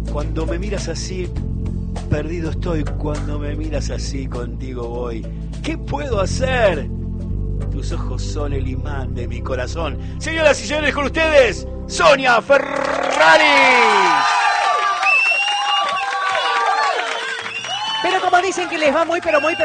Cuando me miras así, perdido estoy. Cuando me miras así, contigo voy. ¿Qué puedo hacer? Tus ojos son el imán de mi corazón. Señoras y señores, con ustedes, Sonia Ferrari. Pero como dicen que les va muy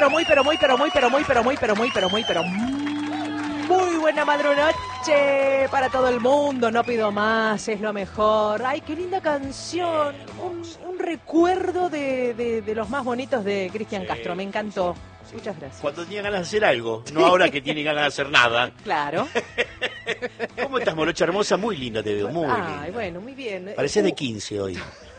buena madrunoche para todo el mundo, no pido más, es lo mejor. Ay, qué linda canción, un recuerdo de los más bonitos de Cristian Castro, me encantó. Sí. Muchas gracias. Cuando tenía ganas de hacer algo, no ahora que tiene ganas de hacer nada. Claro. ¿Cómo estás, morocha hermosa? Muy linda te veo, muy linda. Ay, bueno, muy bien. Pareces de 15 hoy.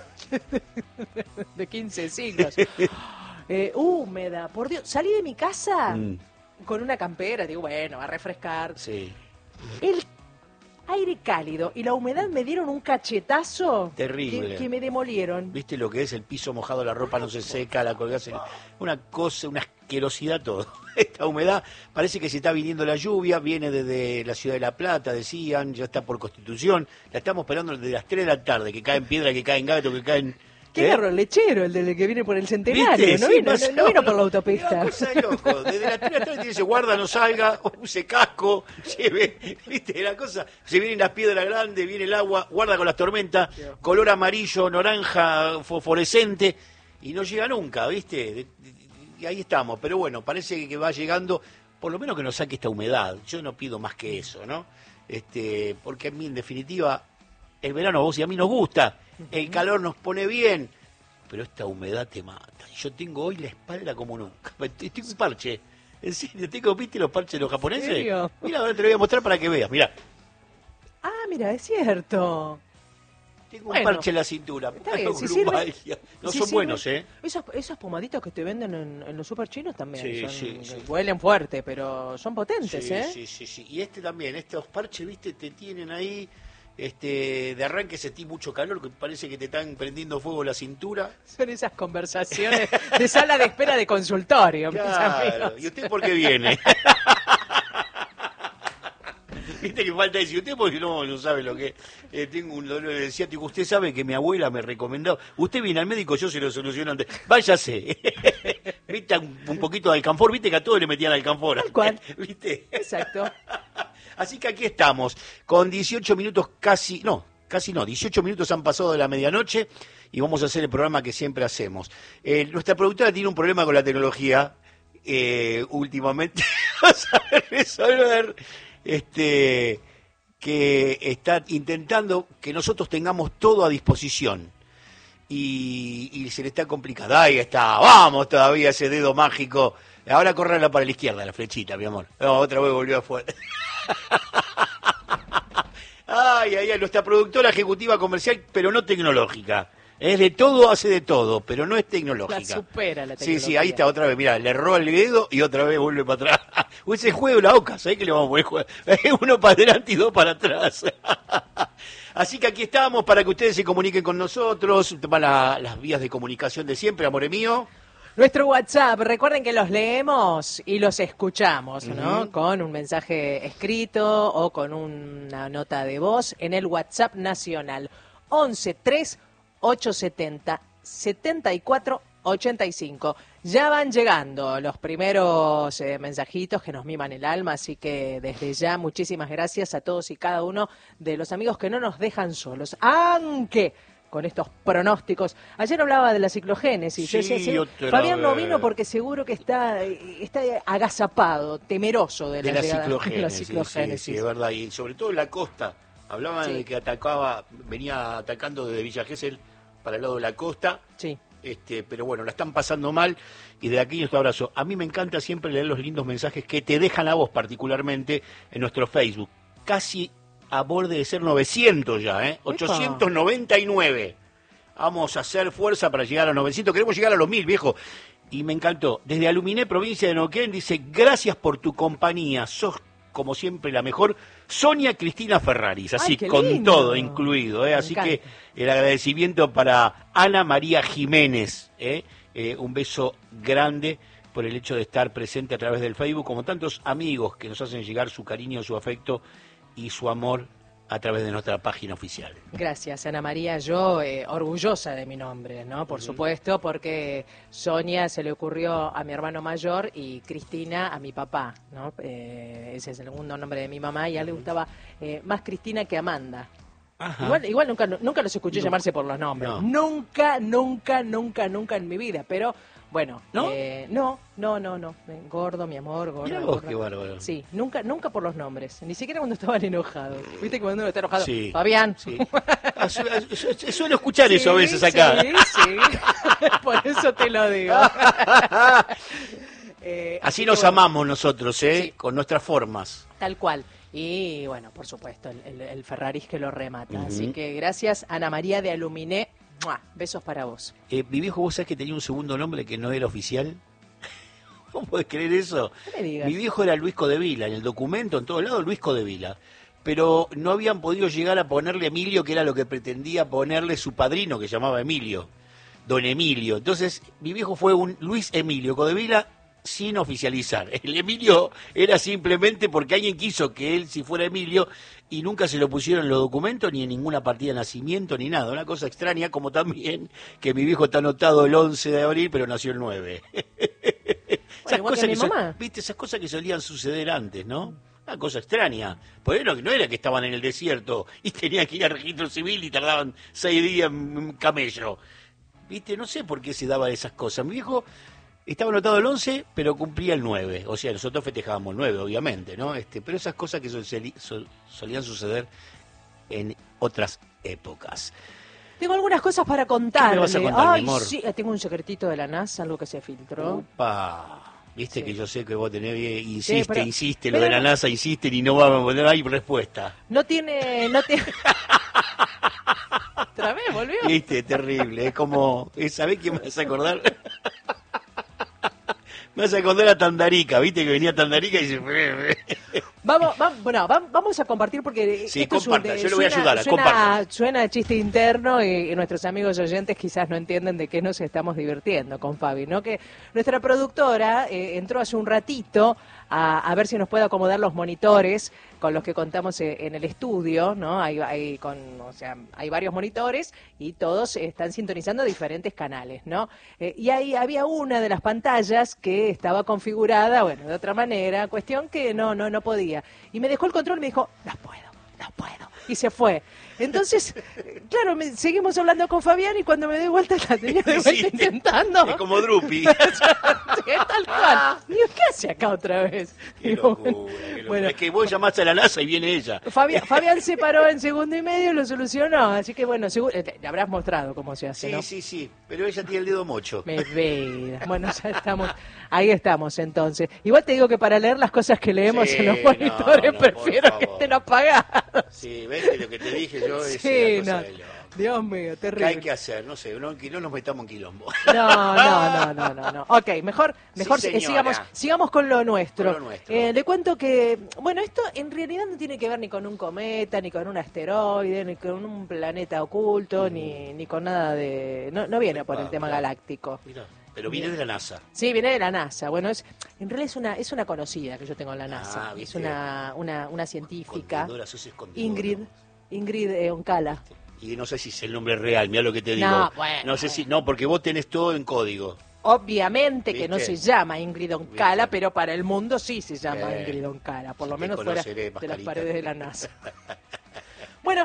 De 15 siglos. Húmeda, por Dios. Salí de mi casa con una campera, digo, bueno, a refrescar. Sí. El aire cálido y la humedad me dieron un cachetazo. Terrible. Que me demolieron. ¿Viste lo que es? El piso mojado, la ropa no se seca, la colgás en... Una cosa, una asquerosidad todo. Esta humedad, parece que se está viniendo la lluvia, viene desde la ciudad de La Plata, decían, ya está por Constitución. La estamos esperando desde las 3 de la tarde, que caen piedra, que caen gato, que caen... ¿Qué garro el lechero, el del que viene por el Centenario? ¿Viste? No, Sí, no vino por la autopista. Cosa de loco. Desde las 3 de la tarde te dice, guarda, no salga, use casco, lleve, ¿viste? La cosa, se vienen las piedras grandes, viene el agua, guarda con las tormentas, color amarillo, naranja, fosforescente, y no llega nunca, ¿viste? Y ahí estamos, pero bueno, parece que va llegando, por lo menos que nos saque esta humedad. Yo no pido más que eso, ¿no? Porque a mí, en definitiva, el verano a vos y a mí nos gusta. El calor nos pone bien, pero esta humedad te mata. Yo tengo hoy la espalda como nunca. Tengo un parche. En serio, ¿viste los parches de los japoneses? ¿En serio? Mira, ahora te lo voy a mostrar para que veas. Mira. Ah, mira, es cierto. Tengo un parche en la cintura. Está bien, si sirve, no si son sirve, buenos, ¿eh? Esos pomaditos que te venden en los super chinos también. Sí. Huelen fuerte, pero son potentes, Sí. Y también, estos parches, ¿viste? Te tienen ahí... de arranque sentí mucho calor, que parece que te están prendiendo fuego la cintura. Son esas conversaciones de sala de espera de consultorio, claro. Mis amigos. ¿Y usted por qué viene? Viste que falta decir, usted porque no sabe lo que tengo un dolor de ciático. Usted sabe que mi abuela me recomendó. Usted viene al médico, yo se lo soluciono antes. Váyase. Viste un poquito de alcanfor, viste que a todos le metían alcanfor. Tal cual. ¿Viste? Exacto. Así que aquí estamos, con 18 minutos 18 minutos han pasado de la medianoche y vamos a hacer el programa que siempre hacemos. Nuestra productora tiene un problema con la tecnología, últimamente, vamos a resolver, que está intentando que nosotros tengamos todo a disposición. Y se le está complicando. Ahí está, vamos todavía ese dedo mágico. Ahora correrla para la izquierda, la flechita, mi amor. No, otra vez volvió afuera. Ay, nuestra productora ejecutiva comercial, pero no tecnológica. Es de todo, hace de todo, pero no es tecnológica. La supera la tecnología. Sí, ahí está otra vez. Mirá, le erró el dedo y otra vez vuelve para atrás. Ese juego la OCA, ¿sabés que le vamos a poner? Uno para adelante y dos para atrás. Así que aquí estamos para que ustedes se comuniquen con nosotros. Van las vías de comunicación de siempre, amore mío. Nuestro WhatsApp, recuerden que los leemos y los escuchamos, ¿no? Con un mensaje escrito o con una nota de voz en el WhatsApp nacional 11-3870-7485. Ya van llegando los primeros mensajitos que nos miman el alma, así que desde ya muchísimas gracias a todos y cada uno de los amigos que no nos dejan solos, aunque con estos pronósticos. Ayer hablaba de la ciclogénesis. Sí, Fabián no vino porque seguro que está agazapado, temeroso de la ciclogénesis. Sí, es verdad. Y sobre todo en la costa. Hablaban de que venía atacando desde Villa Gesell para el lado de la costa. Sí. Pero bueno, la están pasando mal y de aquí nuestro abrazo. A mí me encanta siempre leer los lindos mensajes que te dejan a vos particularmente en nuestro Facebook. Casi a borde de ser 900 ya, 899. Vamos a hacer fuerza para llegar a 900. Queremos llegar a los 1000, viejo. Y me encantó. Desde Aluminé, provincia de Neuquén, dice, gracias por tu compañía. Sos, como siempre, la mejor. Sonia Cristina Ferraris, así, con todo incluido. Así que el agradecimiento para Ana María Jiménez. Un beso grande por el hecho de estar presente a través del Facebook, como tantos amigos que nos hacen llegar su cariño, su afecto y su amor a través de nuestra página oficial. Gracias, Ana María. Yo orgullosa de mi nombre, ¿no? Por supuesto, porque Sonia se le ocurrió a mi hermano mayor y Cristina a mi papá, ¿no? Ese es el segundo nombre de mi mamá y a él le gustaba más Cristina que Amanda. Ajá. Igual nunca los escuché llamarse por los nombres. No. Nunca en mi vida. Pero bueno, ¿No? No. Gordo, mi amor, gordo. Mirá vos, qué bárbaro. Sí, nunca por los nombres. Ni siquiera cuando estaban enojados. ¿Viste que cuando uno está enojado? Sí. Fabián. Sí. Suelo escuchar eso a veces acá. Sí. Por eso te lo digo. Así nos amamos nosotros, Sí. con nuestras formas. Tal cual. Y bueno, por supuesto, el Ferraris que lo remata. Ujú. Así que gracias, Ana María de Aluminé. ¡Mua! Besos para vos. Mi viejo, ¿vos sabés que tenía un segundo nombre que no era oficial? ¿Vos podés creer eso? No me digas. Mi viejo era Luis Codevila, en el documento, en todos lados, Luis Codevila. Pero no habían podido llegar a ponerle Emilio, que era lo que pretendía ponerle su padrino, que llamaba Emilio, don Emilio. Entonces, mi viejo fue un Luis Emilio Codevila sin oficializar. El Emilio era simplemente porque alguien quiso que él si fuera Emilio y nunca se lo pusieron en los documentos ni en ninguna partida de nacimiento ni nada. Una cosa extraña, como también que mi viejo está anotado el 11 de abril, pero nació el 9. Bueno, igual que mi mamá. ¿Viste? Esas cosas que solían suceder antes, ¿no? Una cosa extraña. Pues no era que estaban en el desierto y tenían que ir al registro civil y tardaban 6 días en camello. ¿Viste? No sé por qué se daban esas cosas. Mi viejo estaba anotado el 11, pero cumplía el 9. O sea, nosotros festejábamos el 9, obviamente, ¿no? Pero esas cosas que solían suceder en otras épocas. Tengo algunas cosas para contarle. ¿Qué me vas a contar, Ay, mi amor? sí, tengo un secretito de la NASA, algo que se filtró. Opa. Viste Sí. que yo sé que vos tenés bien, Sí, pero- insiste, pero lo de la no- NASA insisten y no va a poner ahí respuesta. No tiene... ¿Otra vez volvió? Viste, terrible, es como, ¿sabés qué me vas a acordar? Me vas a acordar a Tandarica, viste que venía Tandarica y dice... Vamos a compartir porque Sí, esto comparta, es yo le voy a ayudar, comparta. suena a chiste interno y nuestros amigos oyentes quizás no entienden de qué nos estamos divirtiendo con Fabi, ¿no? Que nuestra productora entró hace un ratito a ver si nos puede acomodar los monitores con los que contamos en el estudio, ¿no? Hay varios monitores y todos están sintonizando diferentes canales, ¿no? Y ahí había una de las pantallas que estaba configurada, bueno, de otra manera, cuestión que no podía. Y me dejó el control y me dijo, no puedo. Y se fue. Entonces, claro, seguimos hablando con Fabián y cuando me doy vuelta la tenía de vuelta Sí, intentando. Es como Drupi. Sí, tal cual. Digo, ¿qué hace acá otra vez? Qué Digo, locura, qué locura. bueno, Es que vos llamaste a la NASA y viene ella. Fabián se paró en segundo y medio y lo solucionó. Así que bueno, le habrás mostrado cómo se hace, ¿no? Sí, pero ella tiene el dedo mocho. Me vida. Bueno, ya estamos. Ahí estamos entonces. Igual te digo que para leer las cosas que leemos Sí, en los monitores no, prefiero por que favor. estén apagados. Sí, ves que lo que te dije yo es Sí, una cosa no. de loco. Dios mío, ¿Qué hay terrible. que hacer? No sé, que no nos metamos en quilombo. No. Ok, mejor Sí, señora. sigamos con lo nuestro. Con lo nuestro. Le cuento que, bueno, esto en realidad no tiene que ver ni con un cometa, ni con un asteroide, ni con un planeta oculto, ni con nada de... No viene por el tema Mirá. galáctico. Mirá, pero viene de la NASA. Sí, viene de la NASA. Bueno, en realidad es una conocida que yo tengo en la NASA. Es ¿viste? una científica, Escondedora, sos escondedora. Ingrid Oncala. Y no sé si es el nombre real, mira lo que te digo. No, bueno. No sé si, no, porque vos tenés todo en código. Obviamente que no ¿Viste? se llama Ingrid Oncala, ¿Viste? pero para el mundo sí se llama Bien. Ingrid Oncala, por lo Te menos fuera conoceré, de las Pascalita. paredes de la NASA. Bueno,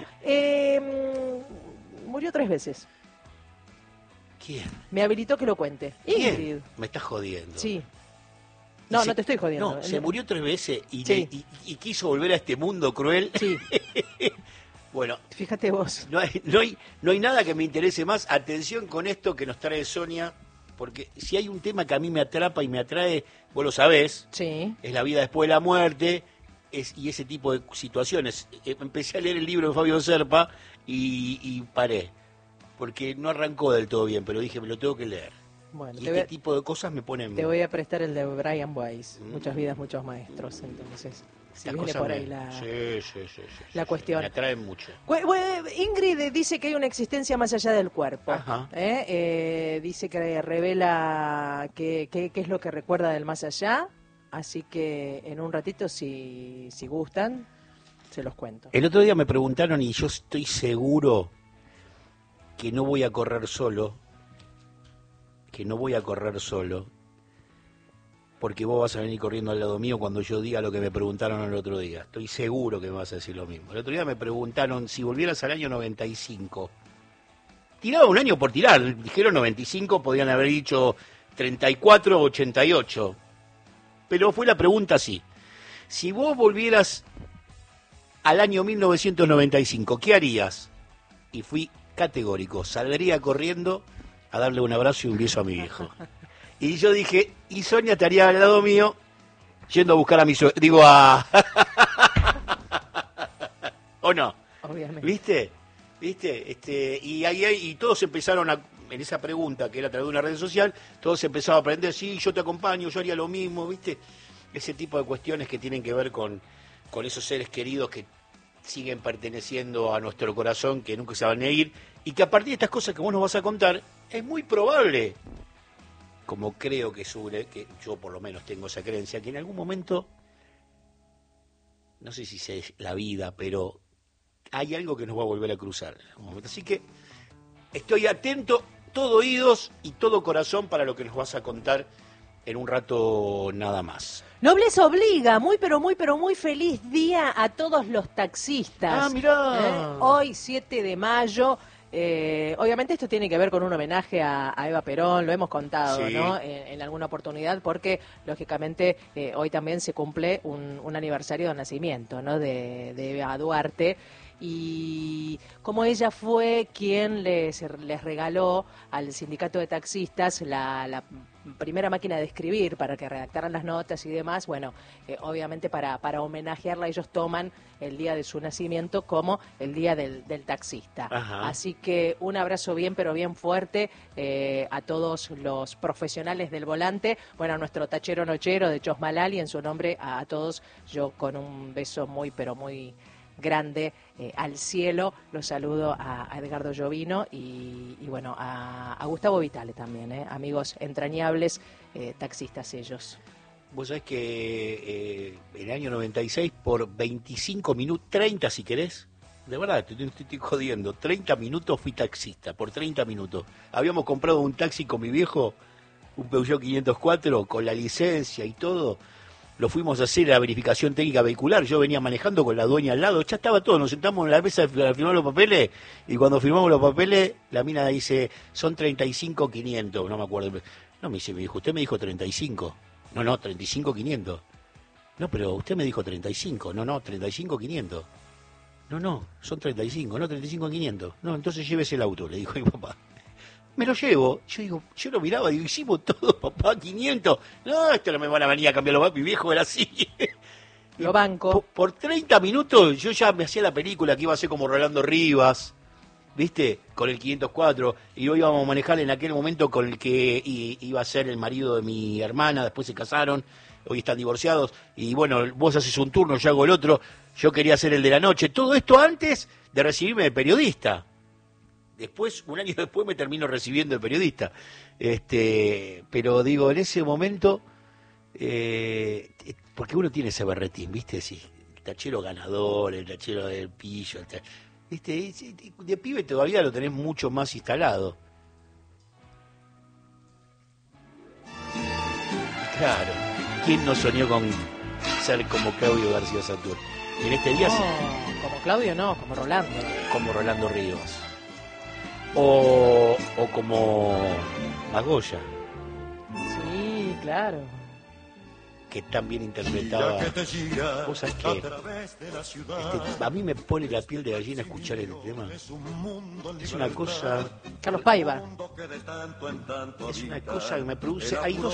murió 3 veces. ¿Quién? Me habilitó que lo cuente. ¿Quién? Ingrid. Me estás jodiendo. Sí. No, Se- no te estoy jodiendo. No, se murió 3 veces y, Sí. y quiso volver a este mundo cruel. Sí, Bueno, fíjate vos. no hay nada que me interese más. Atención con esto que nos trae Sonia, porque si hay un tema que a mí me atrapa y me atrae, vos lo sabés, Sí. es la vida después de la muerte y ese tipo de situaciones. Empecé a leer el libro de Fabio Serpa y paré, porque no arrancó del todo bien, pero dije, me lo tengo que leer. Bueno, Y este tipo de cosas me ponen... te voy a prestar el de Brian Weiss. Mm. Muchas vidas, muchos maestros. Entonces, si Estas viene cosas por me- ahí la... sí, la cuestión. Me atraen mucho. Ingrid dice que hay una existencia más allá del cuerpo. Ajá. Dice que revela qué es lo que recuerda del más allá. Así que en un ratito, si gustan, se los cuento. El otro día me preguntaron y yo estoy seguro que no voy a correr solo, porque vos vas a venir corriendo al lado mío cuando yo diga lo que me preguntaron el otro día. Estoy seguro que me vas a decir lo mismo. El otro día me preguntaron si volvieras al año 95. Tiraba un año por tirar, dijeron 95, podían haber dicho 34 o 88. Pero fue la pregunta así. Si vos volvieras al año 1995, ¿qué harías? Y fui categórico, saldría corriendo a darle un abrazo y un beso a mi viejo. Y yo dije, y Sonia estaría al lado mío, yendo a buscar a mi digo a... ¿O no? Obviamente. ¿Viste? Y todos empezaron en esa pregunta, que era a través de una red social, todos empezaron a aprender, sí, yo te acompaño, yo haría lo mismo, ¿viste? Ese tipo de cuestiones que tienen que ver con esos seres queridos que siguen perteneciendo a nuestro corazón, que nunca se van a ir, y que a partir de estas cosas que vos nos vas a contar, es muy probable, como creo que yo por lo menos tengo esa creencia, que en algún momento, no sé si es la vida, pero hay algo que nos va a volver a cruzar en algún momento. Así que estoy atento, todo oídos y todo corazón para lo que nos vas a contar en un rato nada más. Nobleza obliga, muy feliz día a todos los taxistas. Ah, mirá. Hoy, 7 de mayo, obviamente esto tiene que ver con un homenaje a Eva Perón, lo hemos contado, Sí. ¿no? En alguna oportunidad, porque lógicamente hoy también se cumple un aniversario de nacimiento, ¿no? De Eva Duarte. Y como ella fue quien les regaló al sindicato de taxistas la primera máquina de escribir para que redactaran las notas y demás, bueno, obviamente para homenajearla ellos toman el día de su nacimiento como el día del taxista. Ajá. Así que un abrazo bien, pero bien fuerte a todos los profesionales del volante, bueno, a nuestro tachero nochero de Chosmalal y en su nombre a todos, yo con un beso muy, pero muy grande al cielo, los saludo a Edgardo Llovino y bueno, a Gustavo Vitale también, amigos entrañables, taxistas ellos. Vos sabés que en el año 96, por 25 minutos, 30 si querés, de verdad, te estoy jodiendo, 30 minutos fui taxista, por 30 minutos. Habíamos comprado un taxi con mi viejo, un Peugeot 504, con la licencia y todo. Lo fuimos a hacer a la verificación técnica vehicular, yo venía manejando con la dueña al lado, ya estaba todo, nos sentamos en la mesa a firmar los papeles, y cuando firmamos los papeles, la mina dice, son 35.500, no me acuerdo. No, me dijo, usted me dijo 35. No, 35.500. No, pero usted me dijo 35. No, 35.500. No, son 35, no 35.500. No, entonces llévese el auto, le dijo mi papá. Me lo llevo. Yo lo miraba y digo, hicimos todo, papá, 500. No, esto no me van a venir a cambiar los... Mi viejo era así. Lo banco. Por 30 minutos yo ya me hacía la película que iba a ser como Rolando Rivas, ¿viste? Con el 504. Y hoy íbamos a manejar en aquel momento con el que iba a ser el marido de mi hermana. Después se casaron, hoy están divorciados. Y bueno, vos haces un turno, yo hago el otro. Yo quería hacer el de la noche. Todo esto antes de recibirme de periodista. Después, un año después, me termino recibiendo de periodista. Pero digo, en ese momento, porque uno tiene ese berretín, ¿viste? Sí, el tachero ganador, el tachero del pillo, ¿viste? De pibe todavía lo tenés mucho más instalado. Claro, ¿quién no soñó con ser como Claudio García Satur? En este día, No, como Claudio no, como Rolando. como Rolando Rivas. O como Magoya, Sí, claro. que tan bien interpretaba. Vos sabés que a mí me pone la piel de gallina escuchar el tema. Es una cosa, Carlos Paiva. es una cosa que me produce. Hay dos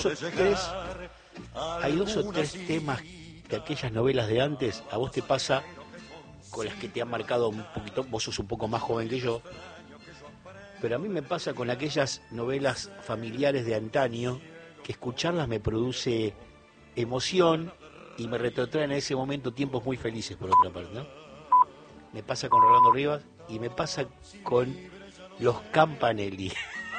o tres temas de aquellas novelas de antes. A vos te pasa con las que te han marcado un poquito. Vos sos un poco más joven que yo. Pero a mí me pasa con aquellas novelas familiares de antaño, que escucharlas me produce emoción y me retrotraen en ese momento tiempos muy felices, por otra parte, ¿no? Me pasa con Rolando Rivas y me pasa con los Campanelli.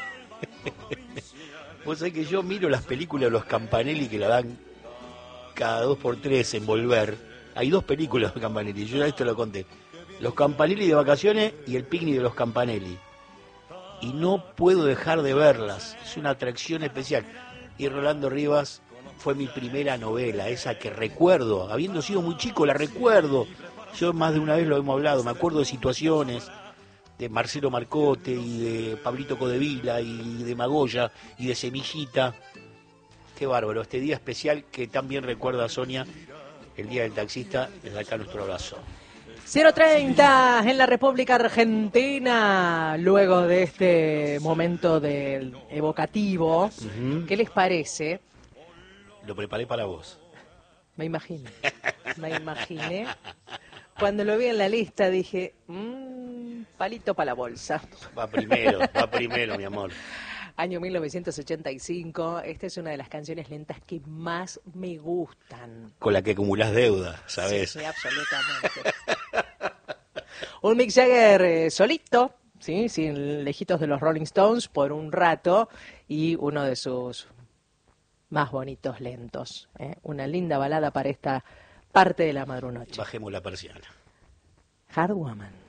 Vos sabés que yo miro las películas de los Campanelli que la dan cada 2 por 3 en Volver, Hay dos películas de Campanelli, yo ya esto lo conté. Los Campanelli de vacaciones y el picnic de los Campanelli. Y no puedo dejar de verlas, es una atracción especial. Y Rolando Rivas fue mi primera novela, esa que recuerdo, habiendo sido muy chico, la recuerdo. Yo más de una vez lo hemos hablado, me acuerdo de situaciones de Marcelo Marcote y de Pablito Codevila y de Magoya y de Semillita. Qué bárbaro, este día especial que también recuerda a Sonia, el Día del Taxista, desde acá nuestro abrazo. 0:30 en la República Argentina, luego de este momento del evocativo, ¿qué les parece? Lo preparé para vos. Me imaginé. Cuando lo vi en la lista dije, palito para la bolsa. Va primero, mi amor. Año 1985, esta es una de las canciones lentas que más me gustan. Con la que acumulás deuda, ¿sabes? Sí, absolutamente. Un Mick Jagger solito, ¿sí? Sin lejitos de los Rolling Stones por un rato, y uno de sus más bonitos lentos. Una linda balada para esta parte de la madrunoche. Bajemos la persiana. Hard Woman.